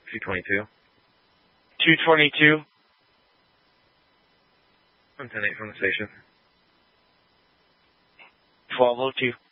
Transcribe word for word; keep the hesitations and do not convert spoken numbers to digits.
two twenty-two. two twenty-two. one ten eight from the station. twelve oh two.